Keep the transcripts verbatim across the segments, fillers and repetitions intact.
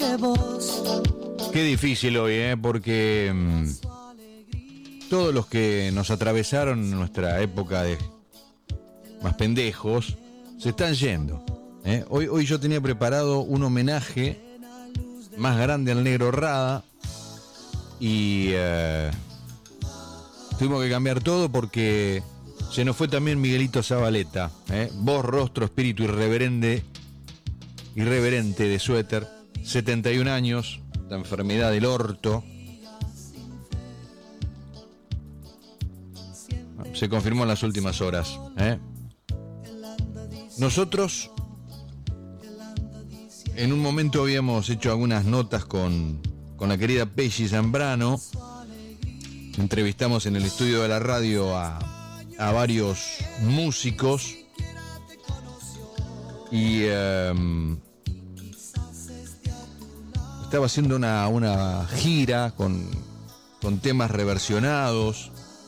que vos. Qué difícil hoy, ¿eh? Porque mmm, todos los que nos atravesaron en nuestra época de más pendejos se están yendo, ¿eh? Hoy, hoy yo tenía preparado un homenaje más grande al Negro Rada y eh, tuvimos que cambiar todo porque se nos fue también Miguelito Zabaleta, ¿eh? Voz, rostro, espíritu irreverente, irreverente de Suéter, setenta y un años, la enfermedad del orto. Se confirmó en las últimas horas, ¿eh? Nosotros en un momento habíamos hecho algunas notas con, con la querida Pesci Zambrano. Entrevistamos en el estudio de la radio a, a varios músicos y um, estaba haciendo una, una gira con, con temas reversionados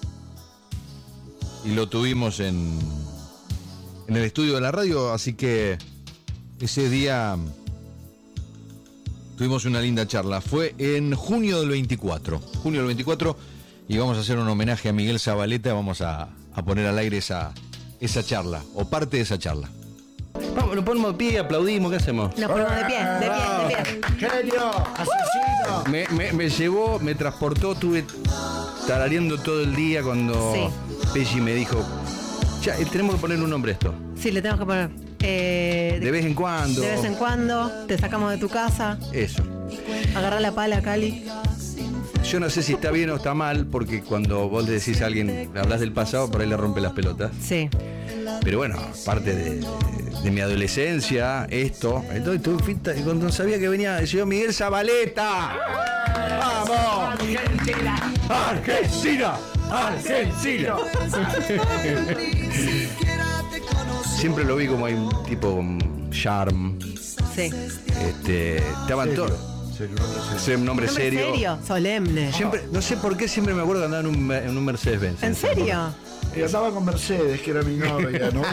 y lo tuvimos en, en el estudio de la radio, así que ese día tuvimos una linda charla. Fue en junio del veinticuatro, junio del veinticuatro, y vamos a hacer un homenaje a Miguel Zabaleta. Vamos a, a poner al aire esa, esa charla, o parte de esa charla. Vamos, nos ponemos de pie y aplaudimos, ¿qué hacemos? Nos ponemos de pie, de pie, de pie. ¡Genio! ¡Asesino! Me, me, me llevó, me transportó, estuve tarareando todo el día cuando Sí. Pesci me dijo, ya, eh, tenemos que poner un nombre a esto. Sí, le tenemos que poner. Eh, De vez en cuando. De vez en cuando, te sacamos de tu casa, Eso. agarrá la pala, Cali. Yo no sé si está bien o está mal, porque cuando vos le decís a alguien, le hablas del pasado, por ahí le rompe las pelotas. Sí. Pero bueno, parte de, de, de mi adolescencia, esto. Entonces tuve finta, y cuando sabía que venía el señor Miguel Zabaleta. ¡Vamos! ¡Argentina! ¡Argentina! ¡Argentina! Siempre lo vi como hay un tipo con charm. Sí. Este, estaban todos. Un nombre serio. ¿En serio? Solemne. Siempre, no sé por qué siempre me acuerdo que andaba en un, en un Mercedes-Benz. ¿En serio? Y andaba con Mercedes, que era mi novia, ¿no?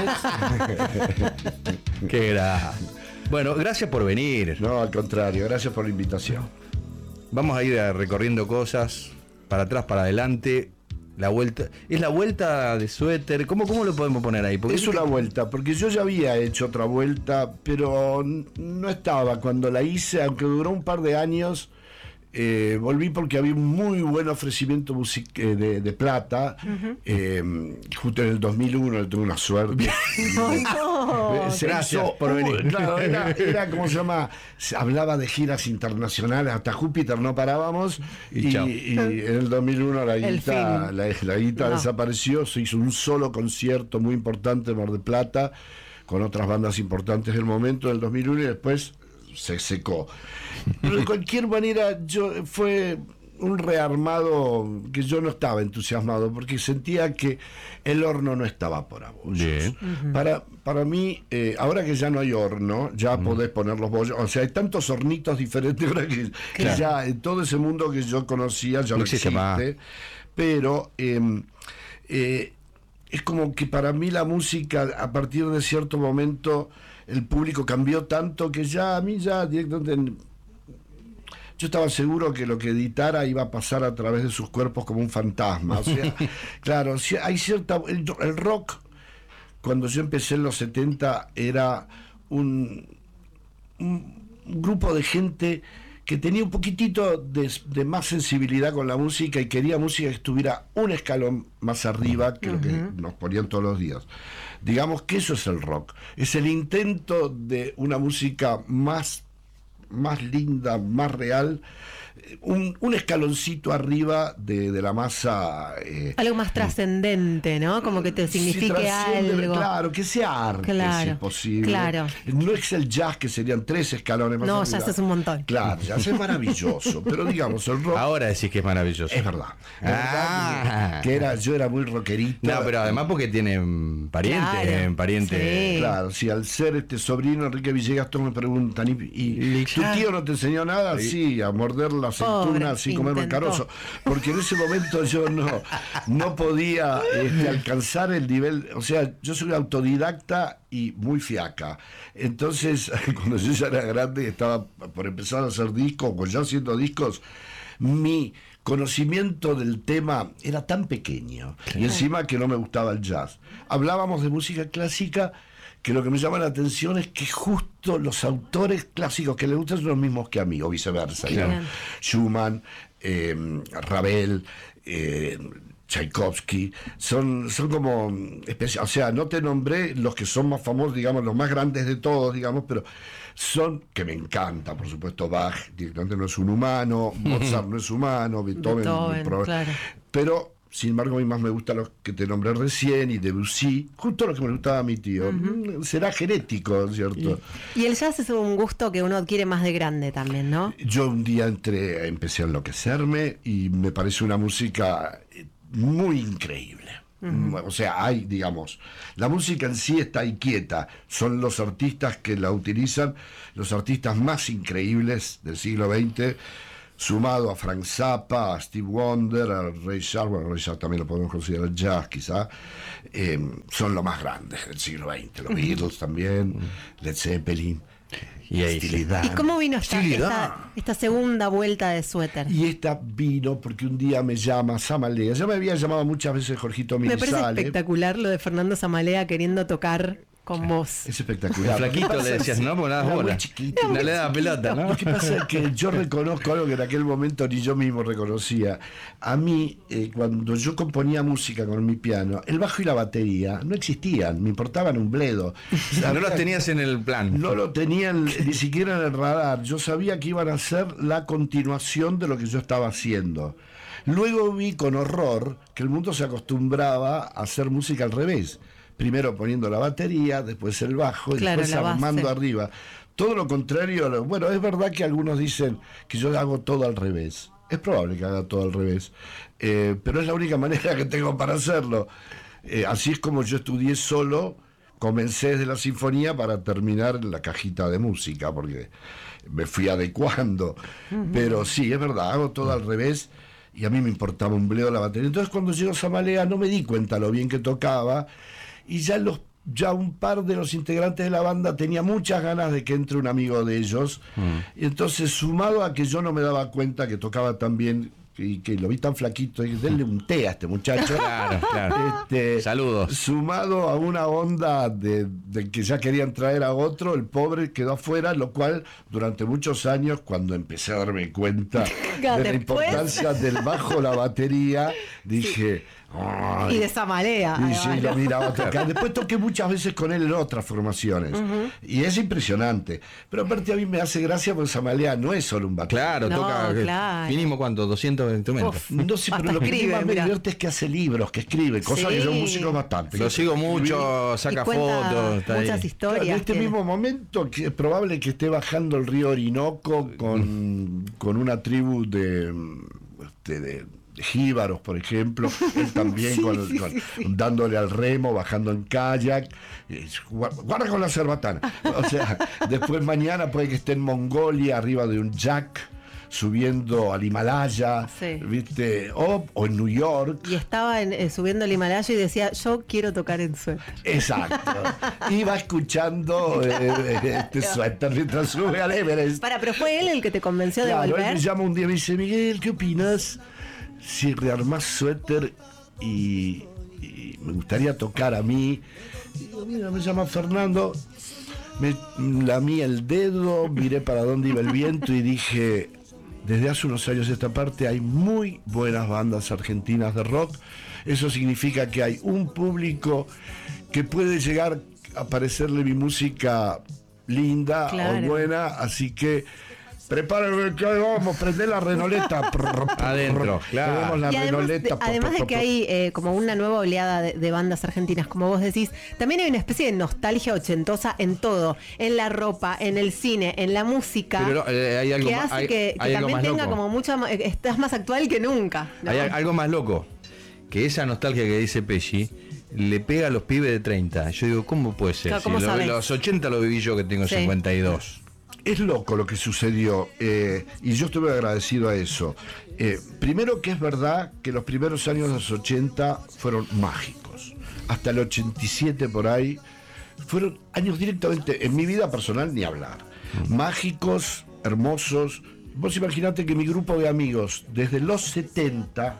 Qué era. Bueno, gracias por venir. No, al contrario, gracias por la invitación. Vamos a ir recorriendo cosas para atrás, para adelante. La vuelta. Es la vuelta de Suéter. ¿Cómo, cómo lo podemos poner ahí? Porque es una vuelta, porque yo ya había hecho otra vuelta, pero no estaba. Cuando la hice, aunque duró un par de años, eh, volví porque había un muy buen ofrecimiento music de, de plata. Uh-huh. eh, justo en el dos mil uno, tuve una suerte. No, no. Se Gracias hizo, por venir. Uh, claro, era, era como se llama, se hablaba de giras internacionales, hasta Júpiter no parábamos, y, y, y en el dos mil uno la guita, la, la guita no. desapareció. Se hizo un solo concierto muy importante en Mar del Plata, con otras bandas importantes del momento, en el dos mil uno, y después se secó. Pero de cualquier manera, yo fue un rearmado que yo no estaba entusiasmado, porque sentía que el horno no estaba por abollos. Uh-huh. Para, para mí, eh, ahora que ya no hay horno, ya uh-huh. podés poner los bollos. O sea, hay tantos hornitos diferentes ahora que, que claro. ya en todo ese mundo que yo conocía ya no, no existe. Más. Pero eh, eh, es como que para mí la música, a partir de cierto momento, el público cambió tanto que ya a mí ya directamente... Yo estaba seguro que lo que editara iba a pasar a través de sus cuerpos como un fantasma. O sea, claro, hay cierta... El, el rock, cuando yo empecé en los setenta, era un, un grupo de gente que tenía un poquitito de, de más sensibilidad con la música y quería música que estuviera un escalón más arriba que uh-huh. lo que nos ponían todos los días. Digamos que eso es el rock. Es el intento de una música más... más linda, más real, un, un escaloncito arriba de, de la masa. Eh, algo más trascendente, ¿no? Como que te signifique algo. Claro, que sea arte, claro, si es posible. Claro. No es el jazz, que serían tres escalones más no, arriba. ya es un montón. Claro, ya es maravilloso, pero digamos, el rock... Ahora decís que es maravilloso. Es verdad. Es ah. verdad que, que era, yo era muy rockerito. No, pero además porque tienen parientes, claro, parientes. Sí. Claro, sí, al ser este sobrino Enrique Villegas, todos me preguntan, ¿y, y, y tu ¿Tu tío no te enseñó nada? Sí, sí, a morder la aceituna sin comer el carozo. Porque en ese momento yo no, no podía este, alcanzar el nivel. O sea, yo soy autodidacta y muy fiaca. Entonces, cuando yo ya era grande y estaba por empezar a hacer discos, o ya haciendo discos, mi conocimiento del tema era tan pequeño. Claro. Y encima que no me gustaba el jazz. Hablábamos de música clásica, que lo que me llama la atención es que justo los autores clásicos que le gustan son los mismos que a mí, o viceversa. Claro. Schumann, eh, Ravel, eh, Tchaikovsky, son, son como especiales. O sea, no te nombré los que son más famosos, digamos, los más grandes de todos, digamos, pero son, que me encanta, por supuesto, Bach, directamente no es un humano, Mozart no es humano, Beethoven, Beethoven pro, claro. Pero sin embargo, a mí más me gustan los que te nombré recién y Debussy, justo lo que me gustaba a mi tío. Uh-huh. Será genético, ¿cierto? Y, y el jazz es un gusto que uno adquiere más de grande también, ¿no? Yo un día entré, empecé a enloquecerme y me parece una música muy increíble. Uh-huh. O sea, hay, digamos, la música en sí está ahí quieta. Son los artistas que la utilizan, los artistas más increíbles del siglo veinte, sumado a Frank Zappa, a Steve Wonder, a Ray Charles, bueno, Ray Charles también lo podemos considerar jazz quizá, eh, son los más grandes del siglo veinte, los uh-huh. Beatles también, uh-huh. Led Zeppelin. Y, ahí, ¿Y cómo vino esta, esta, esta segunda vuelta de Suéter? Y esta vino porque un día me llama Samalea. Ya me había llamado muchas veces Jorgito Mirizale. Me parece espectacular lo de Fernando Samalea queriendo tocar con vos. Es espectacular. El flaquito le decías, ¿no? Porque nada bola. No le da pelota, ¿no? Lo que pasa es que yo reconozco algo que en aquel momento ni yo mismo reconocía. A mí, eh, cuando yo componía música con mi piano, el bajo y la batería no existían, me importaban un bledo. Sabía, no los tenías en el plan. No lo tenían ni siquiera en el radar. Yo sabía que iban a ser la continuación de lo que yo estaba haciendo. Luego vi con horror que el mundo se acostumbraba a hacer música al revés. Primero poniendo la batería, después el bajo y claro, después armando arriba. Todo lo contrario, bueno, es verdad que algunos dicen que yo hago todo al revés. Es probable que haga todo al revés, eh, pero es la única manera que tengo para hacerlo. Eh, así es como yo estudié solo, comencé desde la sinfonía para terminar en la cajita de música, porque me fui adecuando. Uh-huh. Pero sí, es verdad, hago todo al revés y a mí me importaba un bledo la batería. Entonces cuando llegó Samalea no me di cuenta lo bien que tocaba. Y ya los ya un par de los integrantes de la banda tenía muchas ganas de que entre un amigo de ellos. Mm. Y entonces, sumado a que yo no me daba cuenta que tocaba tan bien y que lo vi tan flaquito, y denle un té a este muchacho. Claro, claro. Este, Saludos. Sumado a una onda de, de que ya querían traer a otro, el pobre quedó afuera, lo cual durante muchos años, cuando empecé a darme cuenta de la importancia del bajo, la batería, dije... Sí. Ay. Y de Samalea. Y sí, lo miraba tocar. Después toqué muchas veces con él en otras formaciones. Uh-huh. Y es impresionante. Pero aparte a mí me hace gracia porque Samalea no es solo un baterista. Claro, no, toca. Claro. Mínimo cuánto, doscientos instrumentos. Uf, no sé, pero lo que escribe, más me divierte es que hace libros, que escribe, cosas sí. que son músicos bastante. Lo sigo mucho, saca fotos. Muchas ahí. historias. Claro, en este tiene. mismo momento que es probable que esté bajando el río Orinoco con, con una tribu de. de, de jíbaros, por ejemplo, él también sí, con, sí, con, sí. dándole al remo, bajando en kayak, eh, guarda con la cerbatana. O sea, después mañana puede que esté en Mongolia arriba de un jack, subiendo al Himalaya, sí. ¿viste? O, o en New York. Y estaba en, eh, subiendo al Himalaya y decía, yo quiero tocar en suéter. Exacto. Iba escuchando eh, este suéter mientras sube al Everest. Para, pero fue él el que te convenció claro, de volver. Él me llama un día y me dice, Miguel, ¿qué opinas si rearmás Suéter y, y me gustaría tocar a mí? Y digo, mira, me llama Fernando, me lamí el dedo, miré para dónde iba el viento y dije, desde hace unos años esta parte hay muy buenas bandas argentinas de rock. Eso significa que hay un público que puede llegar a parecerle mi música linda claro. o buena, así que prepárame que vamos, prende la renoleta. Adentro, claro. La y además, renoleta, de, además de que hay eh, como una nueva oleada de, de bandas argentinas, como vos decís, también hay una especie de nostalgia ochentosa en todo, en la ropa, en el cine, en la música, pero, eh, hay algo que más, hace hay, que, que hay también tenga loco. como mucha, estás más actual que nunca, ¿no? Hay algo más loco, que esa nostalgia que dice Pesci le pega a los pibes de treinta. Yo digo, ¿cómo puede ser? Claro, ¿cómo si sabes? Lo, los ochenta lo viví yo, que tengo sí. cincuenta y dos. es loco lo que sucedió, eh, y yo estuve agradecido a eso. Eh, primero que es verdad que los primeros años de los ochenta fueron mágicos. Hasta el ochenta y siete por ahí, fueron años directamente, en mi vida personal ni hablar. Mágicos, hermosos. Vos imaginate que mi grupo de amigos, desde los setenta,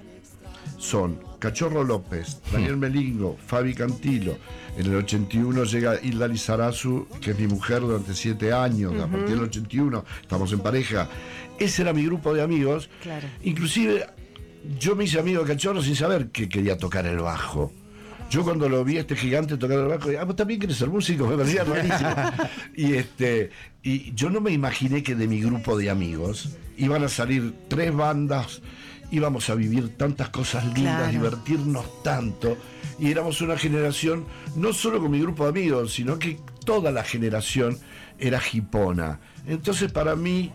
son Cachorro López, Daniel Melingo, Fabi Cantilo. En el ochenta y uno llega Hilda Lizarazu, que es mi mujer durante siete años. Uh-huh. A partir del ochenta y uno estamos en pareja. Ese era mi grupo de amigos. Claro. Inclusive yo me hice amigo de Cachorro sin saber que quería tocar el bajo. Yo cuando lo vi a este gigante tocar el bajo, ah, vos también querés ser músico, me parecía rarísimo. y este, y yo no me imaginé que de mi grupo de amigos iban a salir tres bandas, íbamos a vivir tantas cosas lindas, claro. divertirnos tanto, y éramos una generación, no solo con mi grupo de amigos, sino que toda la generación era hipona. Entonces para mí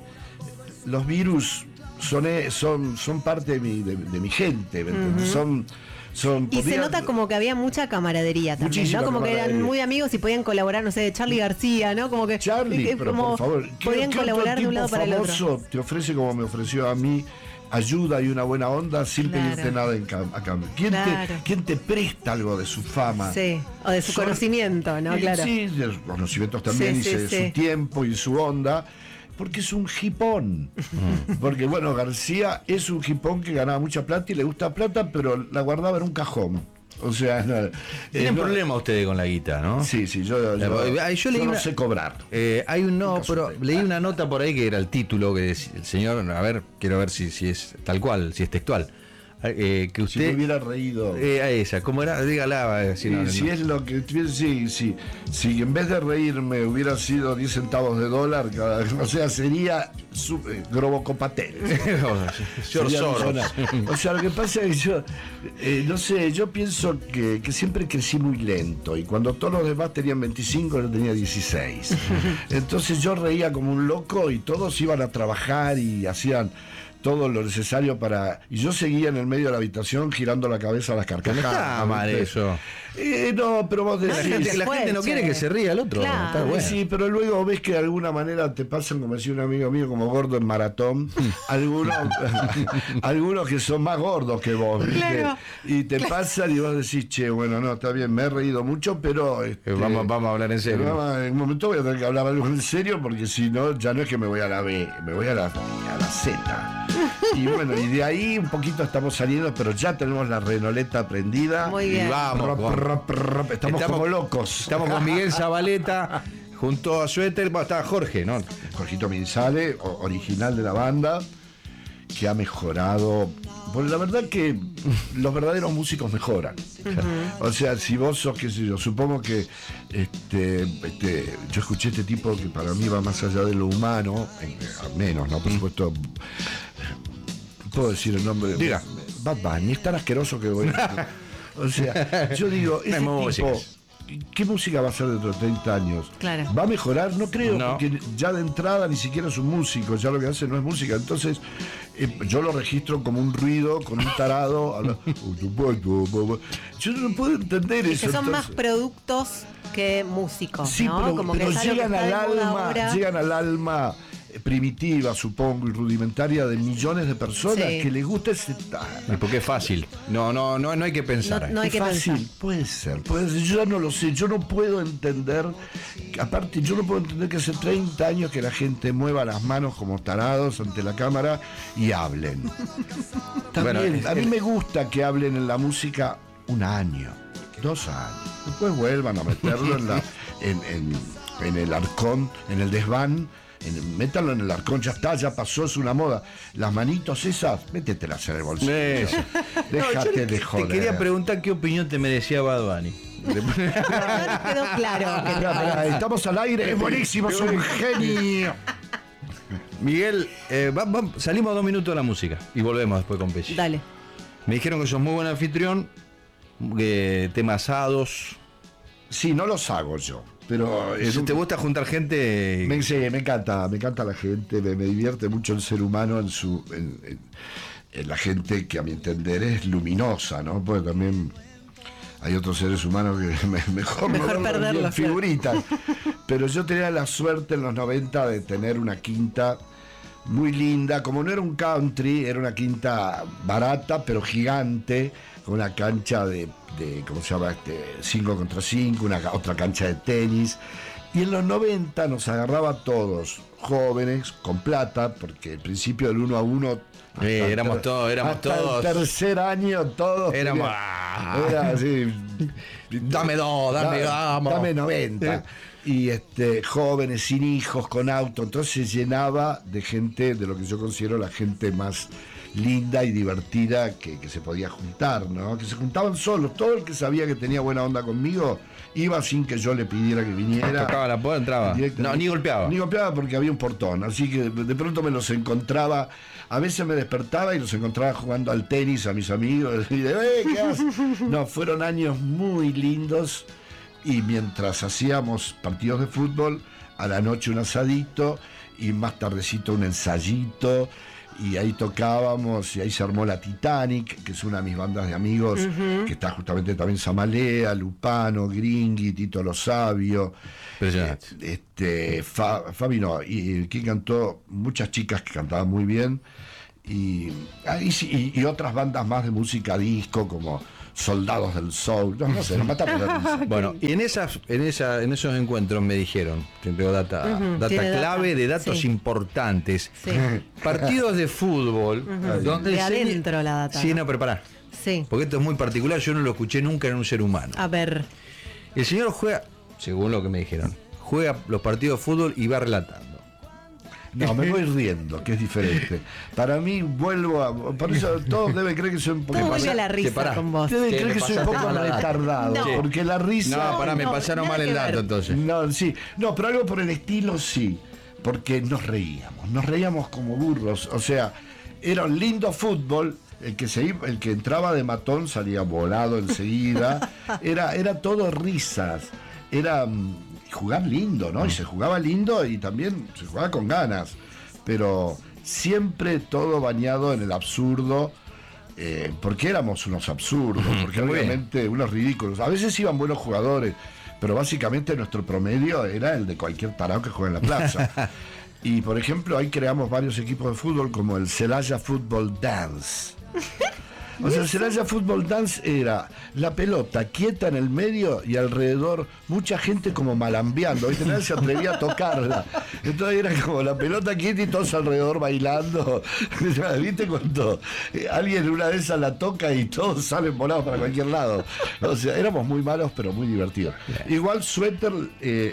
los virus son, son, son parte de mi, de, de mi gente, uh-huh. son... Son, y podían... se nota como que había mucha camaradería también, Muchísima ¿no? Como que eran muy amigos y podían colaborar, no sé, de Charly García, ¿no? Como que Charly, pero como por favor, podían ¿qué, colaborar qué de un lado para el otro. Te ofrece como me ofreció a mí ayuda y una buena onda sin claro. pedirte nada en cam- a cambio. ¿Quién, claro. te, ¿Quién te presta algo de su fama? Sí, o de su Son, conocimiento, ¿no? Eh, claro. Sí, de los conocimientos también, sí, y sí, de sí. su tiempo y su onda. Porque es un hipón. Porque, bueno, García es un hipón que ganaba mucha plata y le gusta plata, pero la guardaba en un cajón. O sea, no, tienen eh, problema no, ustedes con la guita, ¿no? Sí, sí, yo, yo, yo, yo, leí yo no una, sé cobrar. Eh, hay un no, pero leí una nota por ahí que era el título que decía el señor, a ver, quiero ver si, si es tal cual, si es textual. Eh, que usted si me hubiera reído eh, a esa, ¿cómo era? Dígala. Eh, si, no, si no. es lo que sí, sí, si en vez de reírme hubiera sido diez centavos de dólar, cada, o sea, sería eh, Grobocopatel. O sea, lo que pasa es que yo, eh, no sé, yo pienso que, que siempre crecí muy lento y cuando todos los demás tenían veinticinco, yo tenía dieciséis. Entonces yo reía como un loco y todos iban a trabajar y hacían todo lo necesario para... Y yo seguía en el medio de la habitación girando la cabeza a las carcajadas. No está mal eso. Eh, no, pero vos decís... La gente, la gente no quiere que se ría el otro. Claro. Está bueno. Sí, pero luego ves que de alguna manera te pasan, como decía un amigo mío, como gordo en maratón. algunos, algunos que son más gordos que vos. Claro. Y te claro. pasan y vos decís, che, bueno, no, está bien, me he reído mucho, pero... Este, vamos, vamos a hablar en serio. Vamos, en un momento voy a tener que hablar algo en serio, porque si no, ya no es que me voy a la B, me voy a la, a la Z. Y bueno, y de ahí un poquito estamos saliendo, pero ya tenemos la renoleta prendida. Muy bien. Y vamos, rop, rop, rop, estamos, estamos como locos. Estamos con Miguel Zabaleta, junto a Suéter, bueno, está Jorge, ¿no? Jorgito Minsale, original de la banda, que ha mejorado. Pues la verdad que los verdaderos músicos mejoran. Uh-huh. O sea, si vos sos, qué sé yo, supongo que este, este, yo escuché este tipo que para mí va más allá de lo humano, eh, al menos, ¿no? Por supuesto, puedo decir el nombre. Diga. Bad Bunny, es tan asqueroso que voy a... O sea, yo digo, ese tipo... Músicas. ¿Qué música va a ser dentro de treinta años? Claro. ¿Va a mejorar? No creo, no. porque ya de entrada ni siquiera es un músico, ya lo que hace no es música. Entonces, eh, yo lo registro como un ruido, con un tarado. Habla... Yo no puedo entender y eso. Que son entonces... más productos que músicos, sí, ¿no? pero, como pero que llegan al alma, llegan al alma primitiva, supongo, y rudimentaria de millones de personas sí. que les gusta ese... Porque es fácil. No, no, no, no hay que pensar. No, no hay es que fácil, pensar. Puede ser, puede ser. Yo ya no lo sé. Yo no puedo entender. Aparte, yo no puedo entender que hace treinta años que la gente mueva las manos como tarados ante la cámara y hablen. También, bueno, a mí me gusta que hablen en la música un año, dos años. Después vuelvan a meterlo en, la, en, en, en el arcón, en el desván. En, métalo en el arcón, ya está, ya pasó, es una moda. Las manitos esas, métetelas en el bolsillo. Eso. Déjate no, de joder. Te quería preguntar qué opinión te merecía Bad Bunny. Quedó claro. Que Mira, estamos al aire, es buenísimo, es un genio. Miguel, eh, va, va, salimos dos minutos de la música y volvemos después con Pesci. Dale. Me dijeron que sos muy buen anfitrión, que temas asados. Sí, no los hago yo. Pero si un... te gusta juntar gente. Me, sí, me encanta, me encanta la gente, me, me divierte mucho el ser humano en su. En, en, en la gente que a mi entender es luminosa, ¿no? Porque también hay otros seres humanos que me, mejor, mejor no perderlos, figuritas. pero yo tenía la suerte en los noventa de tener una quinta muy linda, como no era un country, era una quinta barata, pero gigante, con una cancha de, de ¿cómo se llama? Este, cinco contra cinco, una, otra cancha de tenis. Y en los noventa nos agarraba a todos, jóvenes, con plata, porque al principio del uno a uno... Eh, éramos ter- todos, éramos hasta todos. el tercer año todos. Éramos... Tenía, era así... Dame dos, dame, vamos. Dame noventa. Y este, jóvenes, sin hijos, con auto. Entonces se llenaba de gente, de lo que yo considero la gente más linda y divertida que, que se podía juntar, ¿no? Que se juntaban solos. Todo el que sabía que tenía buena onda conmigo iba sin que yo le pidiera que viniera. Tocaba la puerta, entraba. No, ni golpeaba. Ni golpeaba porque había un portón. Así que de pronto me los encontraba. A veces me despertaba y los encontraba jugando al tenis a mis amigos. Y de, eh, ¿qué haces? No, fueron años muy lindos. Y mientras hacíamos partidos de fútbol, a la noche un asadito y más tardecito un ensayito. Y ahí tocábamos, y ahí se armó la Titanic, que es una de mis bandas de amigos, uh-huh. que está justamente también Samalea, Lupano, Gringui, Tito Lo Sabio. Impresionante. Este, Fa, Fabi no, y quien cantó, muchas chicas que cantaban muy bien, y, y, y otras bandas más de música disco, como Soldados del Soul, no, no sé, nos mataron la risa. Bueno, y en esas, en esa, en esos encuentros me dijeron, que tengo data, uh-huh, data clave data. de datos sí. importantes. Sí. Partidos de fútbol, uh-huh. donde de adentro se... la data. Sí, no, pero pará. Sí. Porque esto es muy particular, yo no lo escuché nunca en un ser humano. A ver. El señor juega, según lo que me dijeron, juega los partidos de fútbol y va relatando. No, me voy riendo, que es diferente. Para mí, vuelvo a... Por eso todos deben creer que soy un poco... Todo vuelve a la risa con vos. Deben creer que soy un poco retardado, no. porque la risa... No, pará, me no, pasaron mal el dato, ver. entonces. No, sí. No, pero algo por el estilo, sí. Porque nos reíamos. Nos reíamos como burros. O sea, era un lindo fútbol. El que, se, el que entraba de matón salía volado enseguida. Era, era todo risas. Era... jugar lindo, ¿no? Y se jugaba lindo y también se jugaba con ganas, pero siempre todo bañado en el absurdo, eh, porque éramos unos absurdos, porque obviamente unos ridículos. A veces iban buenos jugadores, pero básicamente nuestro promedio era el de cualquier tarado que juega en la plaza. Y por ejemplo, ahí creamos varios equipos de fútbol como el Celaya Football Dance. O sea, el Celaya Football Dance era la pelota quieta en el medio y alrededor mucha gente como malambeando, ¿viste? Nadie se atrevía a tocarla. Entonces era como la pelota quieta y todos alrededor bailando. ¿Viste cuando alguien una de esas la toca y todos salen volados para cualquier lado? O sea, éramos muy malos pero muy divertidos. Igual Suéter... Eh,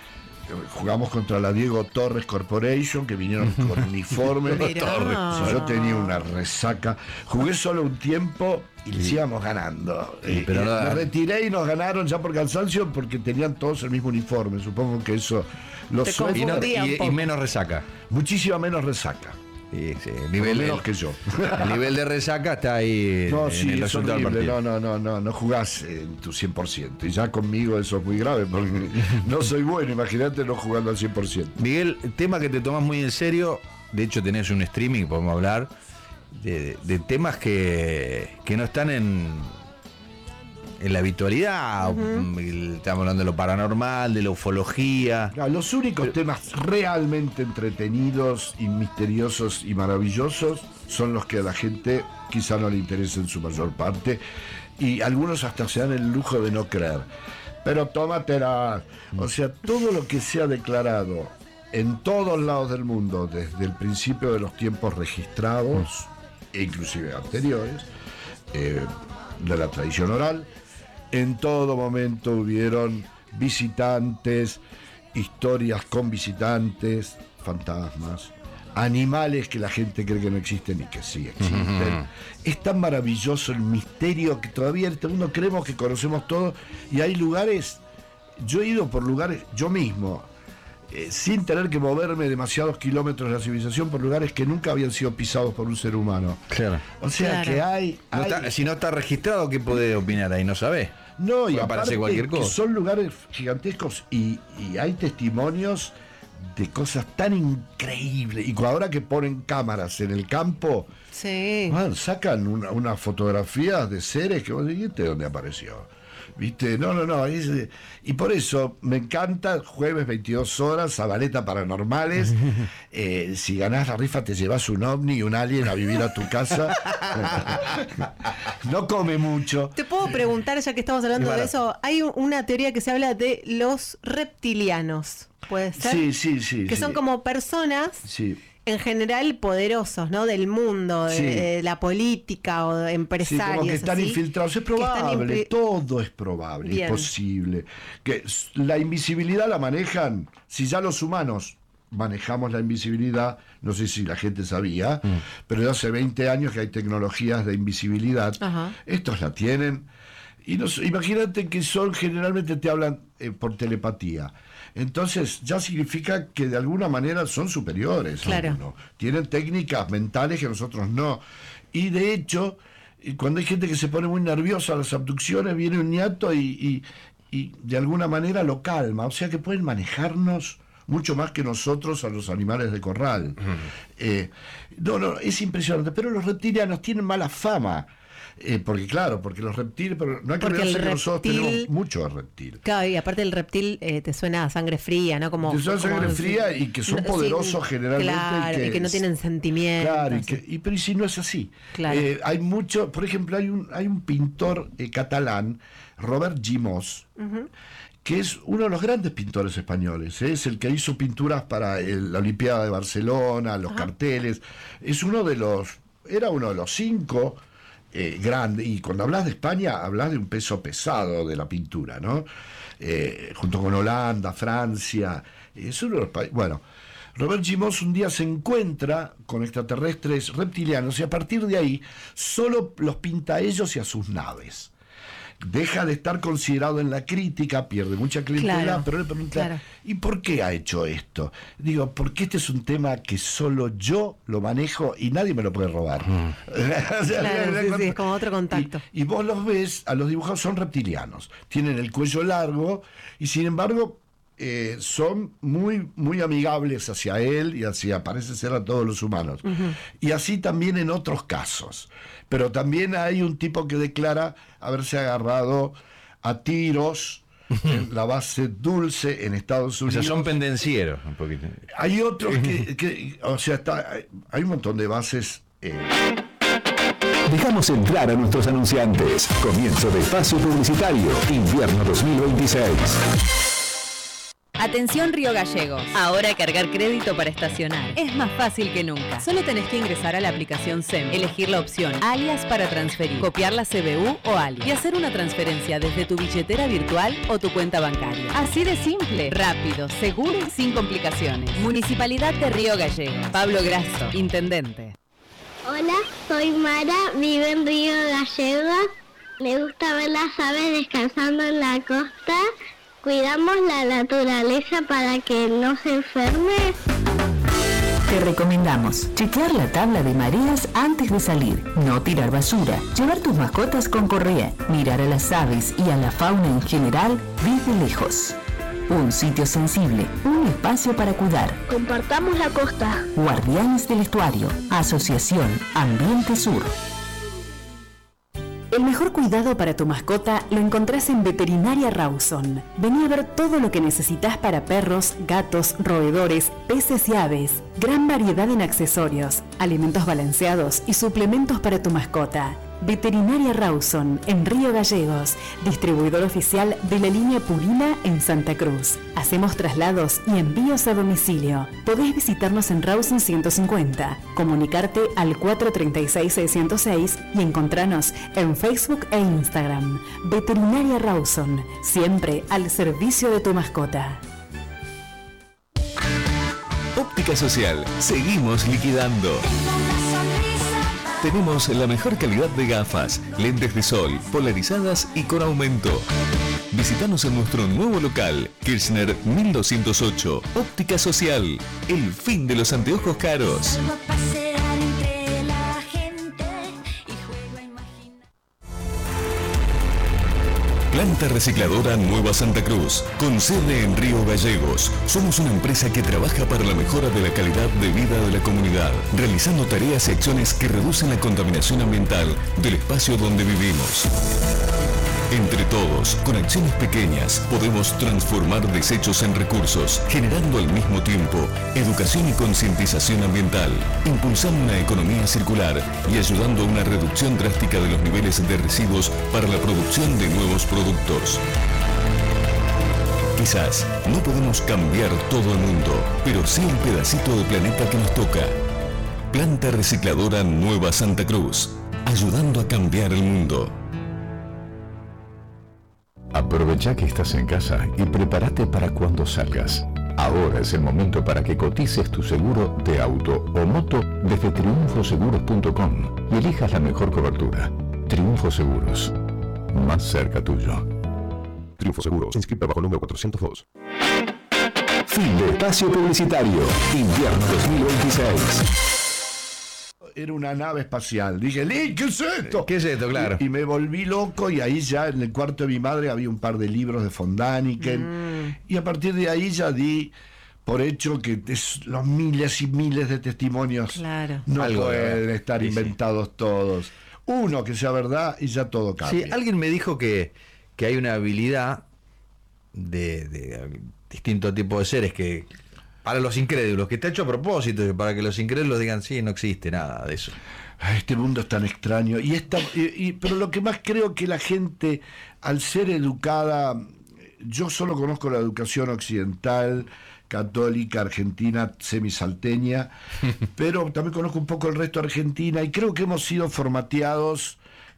jugamos contra la Diego Torres Corporation, que vinieron con uniforme. Torres. Si yo tenía una resaca. Jugué solo un tiempo y les íbamos ganando. Sí, pero y, no, me retiré y nos ganaron ya por cansancio porque tenían todos el mismo uniforme. Supongo que eso lo suena. Y, no, y, y menos resaca. Muchísima menos resaca. Sí, sí, el nivel menos el, que yo. El nivel de resaca está ahí. No, en sí, el es resultado del horrible. partido. No, no, no, no, no jugás en tu cien por ciento. Y ya conmigo eso es muy grave porque no soy bueno. Imagínate no jugando al cien por ciento. Miguel, tema que te tomas muy en serio. De hecho, tenés un streaming, podemos hablar de, de, de temas que, que no están en, en la habitualidad. Uh-huh. Estamos hablando de lo paranormal, de la ufología. No, los únicos pero, temas realmente entretenidos y misteriosos y maravillosos son los que a la gente quizá no le interesa en su mayor parte, y algunos hasta se dan el lujo de no creer. Pero tómatela. O sea, todo lo que se ha declarado en todos lados del mundo desde el principio de los tiempos registrados, e inclusive anteriores, eh, de la tradición oral, en todo momento hubieron visitantes, historias con visitantes, fantasmas, animales que la gente cree que no existen y que sí existen. Uh-huh. Es tan maravilloso el misterio que todavía en este mundo creemos que conocemos todo, y hay lugares, yo he ido por lugares, yo mismo, eh, sin tener que moverme demasiados kilómetros de la civilización, por lugares que nunca habían sido pisados por un ser humano. Claro. O sea, claro, que hay... No hay... Está, si no está registrado, ¿qué podés opinar ahí? No sabés. No, y aparte cualquier cosa. Que son lugares gigantescos y, y hay testimonios de cosas tan increíbles. Y ahora que ponen cámaras en el campo, sí, man, sacan una, una fotografía de seres que vos dijiste dónde apareció. ¿Viste? No, no, no. Es, y por eso me encanta, jueves veintidós horas, Zabaleta Paranormales. Eh, si ganás la rifa te llevas un ovni y un alien a vivir a tu casa. No come mucho. Te puedo preguntar, ya que estamos hablando de eso, hay una teoría que se habla de los reptilianos, ¿puede ser? Sí, sí, sí. Que sí. son como personas... Sí. En general poderosos, ¿no? Del mundo, de, sí. de la política o de empresarios. Sí, como que están así, infiltrados. Es probable, impli- todo es probable, Bien. es posible. Que la invisibilidad la manejan, si ya los humanos manejamos la invisibilidad, no sé si la gente sabía, mm. pero de hace veinte años que hay tecnologías de invisibilidad. Ajá. Estos la tienen. Y nos, imagínate que son, generalmente te hablan eh, por telepatía. Entonces ya significa que de alguna manera son superiores. Claro. ¿No? Tienen técnicas mentales que nosotros no. Y de hecho, cuando hay gente que se pone muy nerviosa a las abducciones, viene un ñato y, y, y de alguna manera lo calma. O sea que pueden manejarnos mucho más que nosotros a los animales de corral. Uh-huh. Eh, no, no, es impresionante. Pero los reptilianos tienen mala fama. Eh, porque claro, porque los reptiles, pero no hay que olvidarse que nosotros tenemos mucho de reptil. Claro, y aparte el reptil eh, te suena a sangre fría, ¿no? Como, te suena a sangre como, fría y que son poderosos sí, generalmente. Claro, y que, y que no tienen sentimientos. Claro, y, que, y pero y si no es así. Claro. Eh, hay mucho, por ejemplo, hay un, hay un pintor eh, catalán, Robert Gimós, uh-huh. que es uno de los grandes pintores españoles, ¿eh? Es el que hizo pinturas para el, la Olimpiada de Barcelona, los uh-huh. carteles, es uno de los, era uno de los cinco Eh, grande, y cuando hablas de España hablas de un peso pesado de la pintura, ¿no? Eh, junto con Holanda, Francia, es uno de los países. Bueno, Robert Gimós un día se encuentra con extraterrestres reptilianos y a partir de ahí solo los pinta a ellos y a sus naves. Deja de estar considerado en la crítica, pierde mucha clientela, claro, pero le pregunta, claro. ¿y por qué ha hecho esto? Digo, porque este es un tema que solo yo lo manejo y nadie me lo puede robar. Mm. o sea, claro, sí, sí, es como otro contacto. Y, y vos los ves, a los dibujados son reptilianos, tienen el cuello largo y sin embargo eh, son muy, muy amigables hacia él y hacia, parece ser, a todos los humanos. Uh-huh. Y así también en otros casos. Pero también hay un tipo que declara haberse agarrado a tiros en la base Dulce en Estados Unidos. O sea, son pendencieros un poquito. Hay otros que, que o sea, está, hay un montón de bases. Eh. Dejamos entrar a nuestros anunciantes. Comienzo de espacio publicitario, invierno dos mil veintiséis. Atención Río Gallegos. Ahora cargar crédito para estacionar es más fácil que nunca. Solo tenés que ingresar a la aplicación S E M, elegir la opción alias para transferir, copiar la C B U o alias y hacer una transferencia desde tu billetera virtual o tu cuenta bancaria. Así de simple, rápido, seguro y sin complicaciones. Municipalidad de Río Gallegos. Pablo Grasso, intendente. Hola, soy Mara, vivo en Río Gallegos. Me gusta ver las aves descansando en la costa. Cuidamos la naturaleza para que no se enferme. Te recomendamos chequear la tabla de mareas antes de salir, no tirar basura, llevar tus mascotas con correa, mirar a las aves y a la fauna en general desde lejos. Un sitio sensible, un espacio para cuidar. Compartamos la costa. Guardianes del Estuario, Asociación Ambiente Sur. El mejor cuidado para tu mascota lo encontrás en Veterinaria Rawson. Vení a ver todo lo que necesitas para perros, gatos, roedores, peces y aves. Gran variedad en accesorios, alimentos balanceados y suplementos para tu mascota. Veterinaria Rawson, en Río Gallegos, distribuidor oficial de la línea Purina en Santa Cruz. Hacemos traslados y envíos a domicilio. Podés visitarnos en Rawson ciento cincuenta, comunicarte al cuatro tres seis, seis cero seis y encontrarnos en Facebook e Instagram. Veterinaria Rawson, siempre al servicio de tu mascota. Óptica Social, seguimos liquidando. Tenemos la mejor calidad de gafas, lentes de sol, polarizadas y con aumento. Visítanos en nuestro nuevo local, Kirchner mil doscientos ocho, Óptica Social, el fin de los anteojos caros. Planta recicladora Nueva Santa Cruz, con sede en Río Gallegos. Somos una empresa que trabaja para la mejora de la calidad de vida de la comunidad, realizando tareas y acciones que reducen la contaminación ambiental del espacio donde vivimos. Entre todos, con acciones pequeñas, podemos transformar desechos en recursos, generando al mismo tiempo educación y concientización ambiental, impulsando una economía circular y ayudando a una reducción drástica de los niveles de residuos para la producción de nuevos productos. Quizás no podemos cambiar todo el mundo, pero sí un pedacito de planeta que nos toca. Planta recicladora Nueva Santa Cruz, ayudando a cambiar el mundo. Aprovecha que estás en casa y prepárate para cuando salgas. Ahora es el momento para que cotices tu seguro de auto o moto desde triunfo seguros punto com y elijas la mejor cobertura. Triunfo Seguros, más cerca tuyo. Triunfo Seguros, inscrita bajo número cuatrocientos dos. Fin de espacio publicitario. Invierno dos mil veintiséis. Era una nave espacial. Dije, Lee, ¿qué es esto? ¿Qué es esto? Claro. Y, y me volví loco y ahí ya en el cuarto de mi madre había un par de libros de von Däniken. Mm. Y a partir de ahí ya di por hecho que es, los miles y miles de testimonios claro. no Algo pueden de, estar sí, inventados sí. todos. Uno que sea verdad y ya todo cambia. Sí, alguien me dijo que, que hay una habilidad de, de distintos tipos de seres que... Para los incrédulos, que está hecho a propósito, para que los incrédulos digan, sí, no existe nada de eso. Este mundo es tan extraño. Y esta, y, y, pero lo que más creo que la gente, al ser educada, yo solo conozco la educación occidental, católica, argentina, semisalteña, pero también conozco un poco el resto de Argentina y creo que hemos sido formateados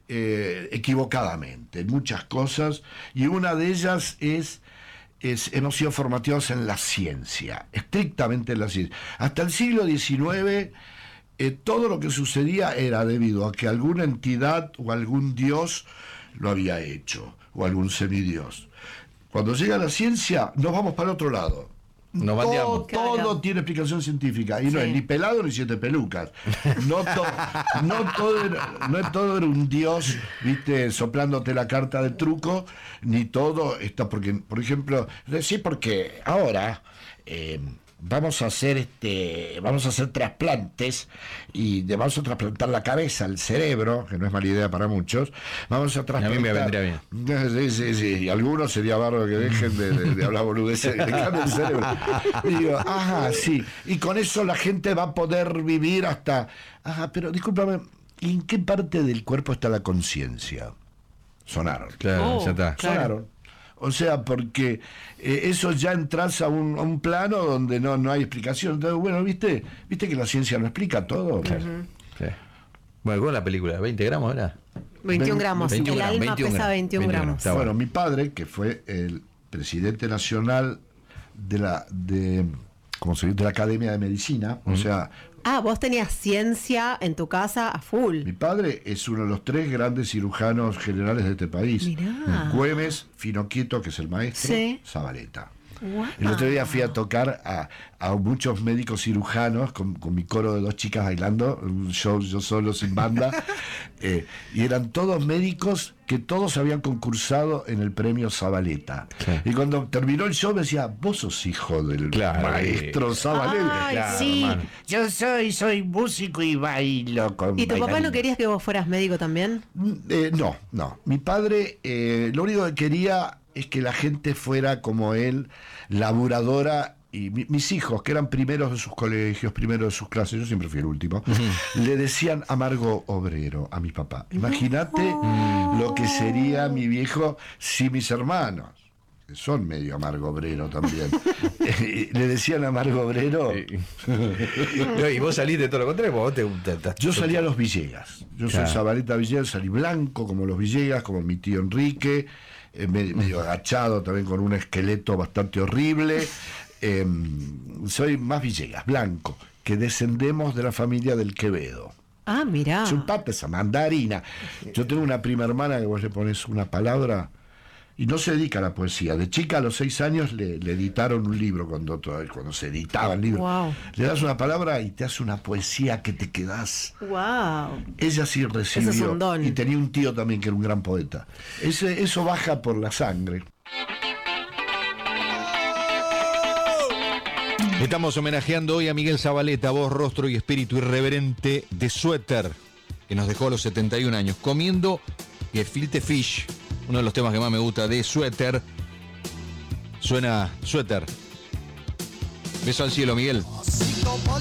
eh, equivocadamente en muchas cosas, y una de ellas es... Es, hemos sido formateados en la ciencia, estrictamente en la ciencia. Hasta el siglo diecinueve, eh, todo lo que sucedía era debido a que alguna entidad o algún dios lo había hecho, o algún semidios. Cuando llega la ciencia, nos vamos para el otro lado. Nos todo, claro. todo tiene explicación científica y no sí. es ni pelado ni siete pelucas. No, to, no, todo era, no todo era un dios, viste, soplándote la carta de truco, ni todo está porque, por ejemplo, sí, porque ahora eh, vamos a hacer este, vamos a hacer trasplantes y de, vamos a trasplantar la cabeza, el cerebro, que no es mala idea para muchos. Vamos a trasplantar. A mí me vendría bien. Sí, sí, sí. Y algunos sería bárbaro que dejen de, de, de hablar boludeces, que cambien el cerebro. Y digo, ajá, sí. Y con eso la gente va a poder vivir hasta. Ajá, pero discúlpame, ¿en qué parte del cuerpo está la conciencia? Sonaron. Claro, oh, ya está. Claro. Sonaron. O sea, porque eh, eso ya entras a un, a un plano donde no, no hay explicación. Entonces, bueno, ¿viste? ¿Viste que la ciencia no explica todo? Claro. Uh-huh. Sí. Bueno, ¿cómo es la película? ¿veinte gramos era? veintiún gramos. veintiún el gramos, alma veintiún pesa veintiún gramos. gramos. Bueno, mi padre, que fue el presidente nacional de la de, ¿cómo se dice? de la Academia de Medicina, uh-huh. o sea... Ah, vos tenías ciencia en tu casa a full. Mi padre es uno de los tres grandes cirujanos generales de este país. Mirá. Güemes, Finoquieto, que es el maestro, sí. Zabaleta. Wow. El otro día fui a tocar a, a muchos médicos cirujanos con, con mi coro de dos chicas bailando, un show yo solo sin banda, eh, y eran todos médicos que todos habían concursado en el premio Zabaleta. Sí. Y cuando terminó el show me decía, vos sos hijo del claro, maestro Zabaleta. Ay, claro, sí. hermano. Yo soy, soy músico y bailo con ¿Y tu bailarina. papá no querías que vos fueras médico también? Eh, no, no. Mi padre eh, lo único que quería es que la gente fuera como él, laburadora, y mi, mis hijos, que eran primeros de sus colegios, primeros de sus clases, yo siempre fui el último, uh-huh. le decían amargo obrero a mi papá. Imagínate uh-huh. lo que sería mi viejo si mis hermanos, que son medio amargo obrero también, eh, le decían amargo obrero. no, y vos salís de todo lo contrario, vos te, te, te, yo salí a los Villegas. Yo claro. soy Zabaleta Villegas, salí blanco como los Villegas, como mi tío Enrique. Eh, medio, medio agachado, también con un esqueleto bastante horrible. Eh, soy más Villegas, blanco, que descendemos de la familia del Quevedo. Ah, mirá. Chupate esa mandarina. Yo tengo una prima hermana que vos le pones una palabra y no se dedica a la poesía. De chica, a los seis años, le, le editaron un libro cuando, cuando se editaba el libro. Wow. Le das una palabra y te hace una poesía que te quedás. Wow. Ella sí recibió. Eso es un don. Y tenía un tío también que era un gran poeta. Ese, eso baja por la sangre. Estamos homenajeando hoy a Miguel Zabaleta, voz, rostro y espíritu irreverente de Suéter, que nos dejó a los setenta y un años, comiendo gefilte fish uno de los temas que más me gusta de Suéter. Suena Suéter. Beso al cielo, Miguel.